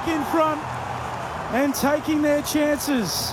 in front and taking their chances.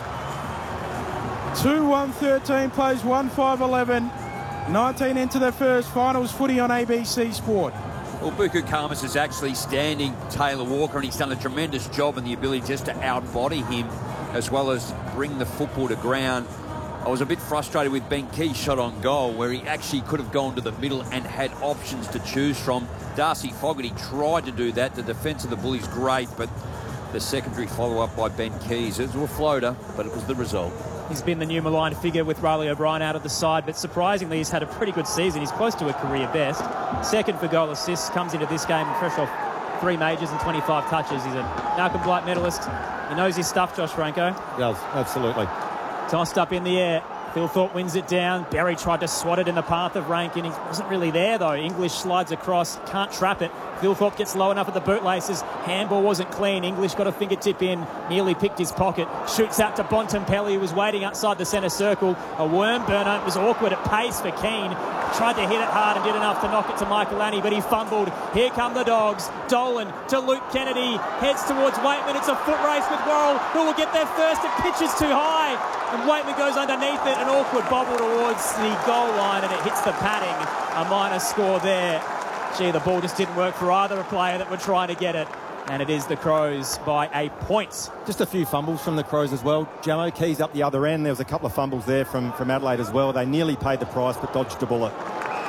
2-1-13 plays 1-5-11. 19 into the first. Finals footy on ABC Sport. Well, Buku Khamis is actually standing Taylor Walker, and he's done a tremendous job in the ability just to outbody him as well as bring the football to ground. I was a bit frustrated with Ben Key's shot on goal, where he actually could have gone to the middle and had options to choose from. Darcy Fogarty tried to do that. The defence of the Bullies great, but the secondary follow-up by Ben Keys. It was a floater, but it was the result. He's been the new maligned figure with Riley O'Brien out of the side, but surprisingly he's had a pretty good season. He's close to a career best. Second for goal assists, comes into this game fresh off 3 majors and 25 touches. He's a Malcolm Blight medalist. He knows his stuff, Josh Franco. He does, absolutely. Tossed up in the air. Phil Thorpe wins it down. Berry tried to swat it in the path of Rankin. He wasn't really there, though. English slides across, can't trap it. Phil Thorpe gets low enough at the bootlaces. Handball wasn't clean. English got a fingertip in, nearly picked his pocket. Shoots out to Bontempelli, who was waiting outside the centre circle. A worm burner. It was awkward at pace for Keane. Tried to hit it hard and did enough to knock it to Michael Annie, but he fumbled. Here come the Dogs. Dolan to Luke Kennedy. Heads towards Waitman. It's a foot race with Worrell, who will get there first. It pitches too high. And Waitman goes underneath it. An awkward bobble towards the goal line, and it hits the padding. A minor score there. Gee, the ball just didn't work for either player that were trying to get it. And it is the Crows by a point. Just a few fumbles from the Crows as well. Jamo Keys up the other end. There was a couple of fumbles there from Adelaide as well. They nearly paid the price but dodged a bullet.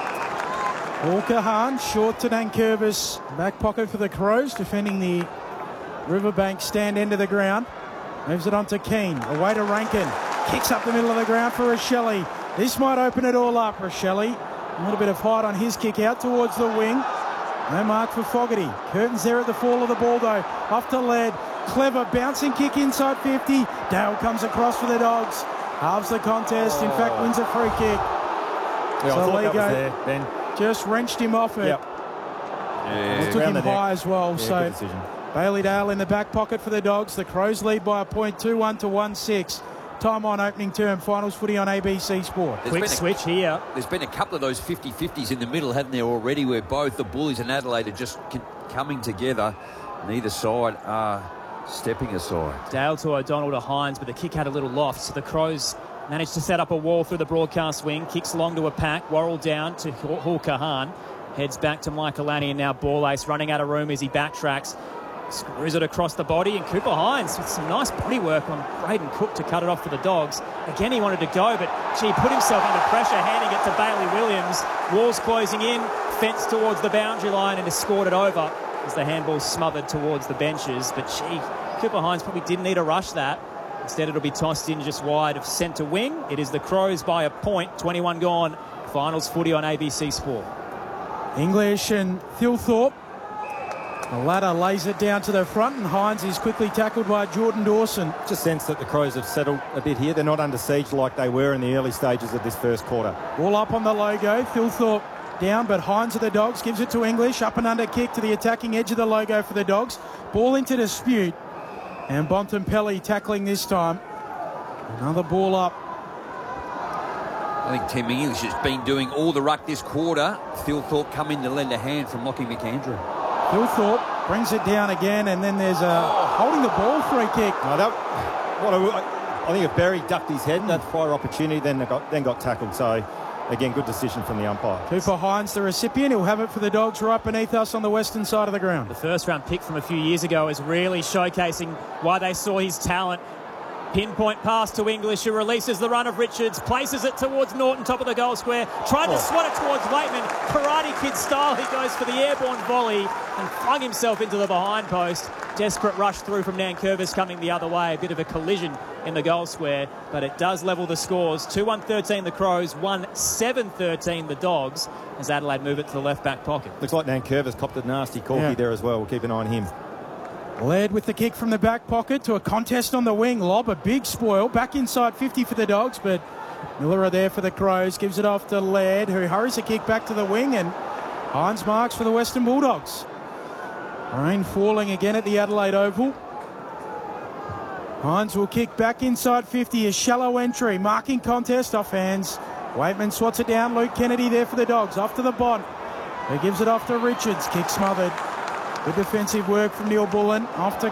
Walker Hahn short to Nankervis. Back pocket for the Crows, defending the Riverbank stand end of the ground. Moves it on to Keane. Away to Rankin. Kicks up the middle of the ground for Rochelli. This might open it all up. Rochelli, a little bit of height on his kick out towards the wing. No mark for Fogarty. Curtin's there at the fall of the ball, though. Off to Laird. Clever bouncing kick inside 50. Dale comes across for the Dogs. Halves the contest. In fact, wins a free kick. Yeah, so I thought that was there, Ben. Just wrenched him off it. Yep. Yeah. Took him high as well. Yeah, so good decision. Bailey Dale in the back pocket for the Dogs. The Crows lead by a point, 2-1 to 1-6. Time on opening term. Finals footy on ABC Sport. Quick switch here. There's been a couple of those 50-50s in the middle, haven't there, already, where both the Bullies and Adelaide are just coming together. Neither side are stepping aside. Dale to O'Donnell to Hines, but the kick had a little loft, so the Crows managed to set up a wall through the broadcast wing. Kicks long to a pack. Worrell down to Hawker Hahn. Heads back to Michael Annie, and now Ball Ace running out of room as he backtracks. Screws it across the body, and Cooper Hines with some nice body work on Braden Cook to cut it off for the Dogs. Again, he wanted to go, but gee, put himself under pressure, handing it to Bailey Williams. Walls closing in, fence towards the boundary line, and has scored it over as the handball smothered towards the benches. But gee, Cooper Hines probably didn't need to rush that. Instead, it'll be tossed in just wide of centre wing. It is the Crows by a point, 21 gone. Finals footy on ABC Sport. English and Thilthorpe. The ladder lays it down to the front, and Hines is quickly tackled by Jordan Dawson. Just sense that the Crows have settled a bit here. They're not under siege like they were in the early stages of this first quarter. All up on the logo. Thilthorpe down, but Hines of the Dogs gives it to English. Up and under kick to the attacking edge of the logo for the Dogs. Ball into dispute. And Bontempelli tackling this time. Another ball up. I think Tim English has been doing all the ruck this quarter. Thilthorpe come in to lend a hand from Lockie McAndrew. Thilthorpe brings it down again, and then there's a holding the ball free kick. No, I think if Berry ducked his head, that fire opportunity, then got tackled. So, again, good decision from the umpire. Cooper Hines, the recipient. He'll have it for the Dogs right beneath us on the western side of the ground. The first-round pick from a few years ago is really showcasing why they saw his talent. Pinpoint pass to English, who releases the run of Richards, places it towards Norton, top of the goal square, tried to swat it towards Waitman. Karate Kid style, he goes for the airborne volley and flung himself into the behind post. Desperate rush through from Nankervis coming the other way. A bit of a collision in the goal square, but it does level the scores. 2-1-13 the Crows, 1-7-13 the Dogs, as Adelaide move it to the left-back pocket. Looks like Nankervis copped a nasty corky there as well. We'll keep an eye on him. Led with the kick from the back pocket to a contest on the wing. Lob, a big spoil. Back inside 50 for the Dogs, but Miller are there for the Crows. Gives it off to Laird, who hurries the kick back to the wing, and Hines marks for the Western Bulldogs. Rain falling again at the Adelaide Oval. Hines will kick back inside 50. A shallow entry. Marking contest off hands. Waitman swats it down. Luke Kennedy there for the Dogs. Off to the Bont, who gives it off to Richards. Kick smothered. Good defensive work from Neil Bullen. Off to